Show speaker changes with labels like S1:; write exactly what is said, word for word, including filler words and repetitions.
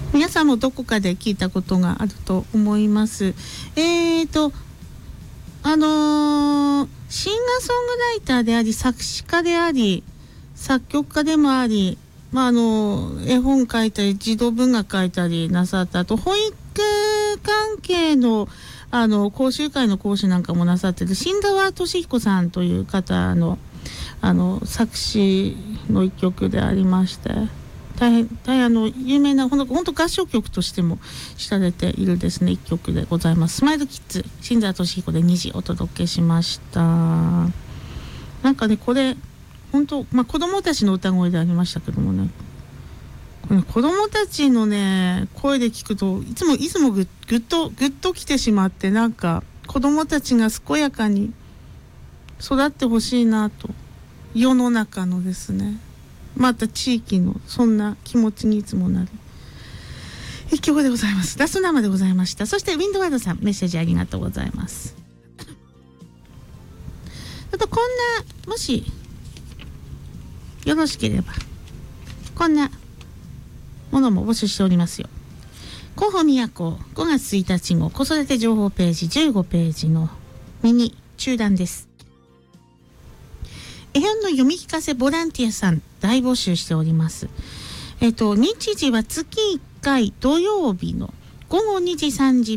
S1: 皆さんもどこかで聞いたことがあると思います。えーとあのー、シンガーソングライターであり作詞家であり作曲家でもあり、まあ、あの絵本書いたり児童文学書いたりなさった、あと保育関係のあの講習会の講師なんかもなさってる新澤俊彦さんという方のあの作詞の一曲でありまして、大変大変あの有名な本当合唱曲としても知られているですね一曲でございます。スマイルキッズ新澤俊彦でにじお届けしました。なんかねこれ本当、まあ、子供たちの歌声でありましたけどもね、これ子供たちのね声で聞くといつもいつもぐぐっとぐっときてしまって、なんか子供たちが健やかに育ってほしいなと、世の中のですねまた地域のそんな気持ちにいつもなる一曲でございます。ラスト生でございました。そしてウィンドワイドさんメッセージありがとうございます。あとこんなもしよろしければこんなものも募集しておりますよ。広報宮古ごがつついたち号子育て情報ページじゅうごページのミニ中断です。絵本の読み聞かせボランティアさん大募集しております。えっと日時は月いっかい土曜日のごごにじさんじゅっ